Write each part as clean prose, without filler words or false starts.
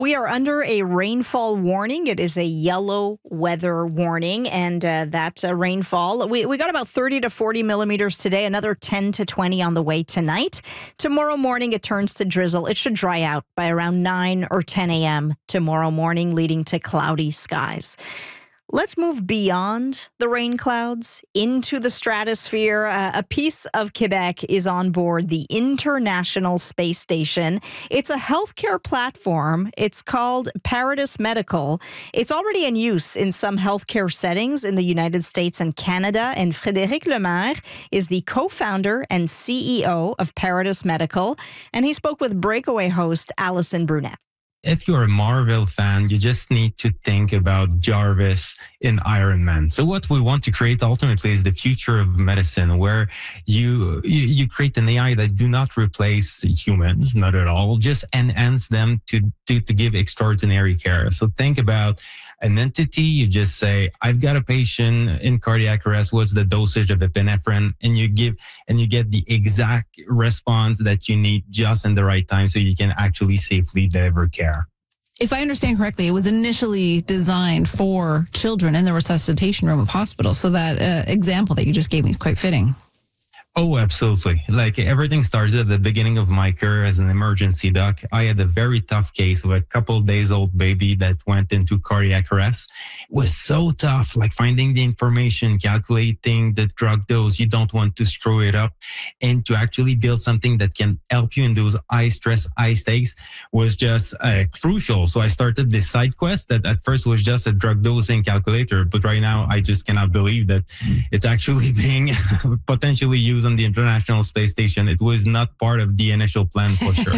We are under a rainfall warning. It is a yellow weather warning, and that rainfall, we got about 30 to 40 millimeters today, another 10 to 20 on the way tonight. Tomorrow morning, it turns to drizzle. It should dry out by around 9 or 10 a.m. tomorrow morning, leading to cloudy skies. Let's move beyond the rain clouds into the stratosphere. A piece of Quebec is on board the International Space Station. It's a healthcare platform. It's called Paratus Medical. It's already in use in some healthcare settings in the United States and Canada. And Frédéric Lemaire is the co-founder and CEO of Paratus Medical. And he spoke with Breakaway host Alison Brunette. If you're a Marvel fan, you just need to think about Jarvis in Iron Man. So what we want to create ultimately is the future of medicine, where you create an AI that do not replace humans, not at all, just enhance them to give extraordinary care. So think about an entity. You just say, I've got a patient in cardiac arrest. What's the dosage of epinephrine? And you get the exact response that you need just in the right time, so you can actually safely deliver care. If I understand correctly, it was initially designed for children in the resuscitation room of hospitals. So that example that you just gave me is quite fitting. Oh, absolutely. Like, everything started at the beginning of my career as an emergency doc. I had a very tough case of a couple days old baby that went into cardiac arrest. It was so tough, like finding the information, calculating the drug dose. You don't want to screw it up. And to actually build something that can help you in those high stress, high stakes was just crucial. So I started this side quest that at first was just a drug dosing calculator. But right now, I just cannot believe that it's actually being potentially used on the International Space Station. It was not part of the initial plan, for sure.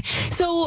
So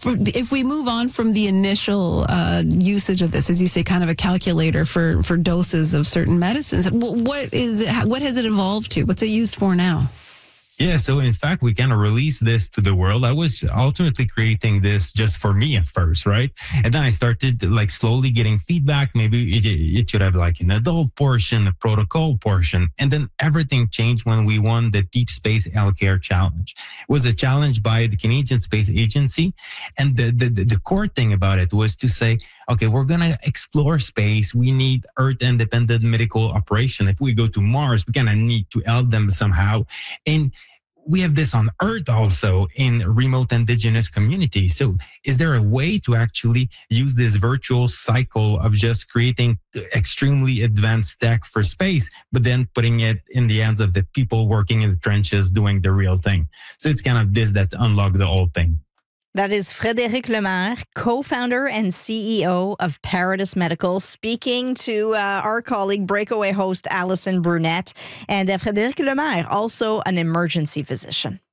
if we move on from the initial usage of this, as you say, kind of a calculator for doses of certain medicines, what is it? What has it evolved to? What's it used for now? Yeah, so in fact, we kind of released this to the world. I was ultimately creating this just for me at first, right? And then I started like slowly getting feedback. Maybe it should have like an adult portion, a protocol portion. And then everything changed when we won the Deep Space Healthcare Challenge. It was a challenge by the Canadian Space Agency. And the core thing about it was to say, okay, we're going to explore space. We need Earth-independent medical operation. If we go to Mars, we kind of need to help them somehow. And we have this on Earth also in remote indigenous communities. So is there a way to actually use this virtual cycle of just creating extremely advanced tech for space, but then putting it in the hands of the people working in the trenches doing the real thing? So it's kind of this that unlocked the whole thing. That is Frédéric Lemaire, co-founder and CEO of Paratus Medical, speaking to our colleague, Breakaway host Alison Brunette. And Frédéric Lemaire, also an emergency physician.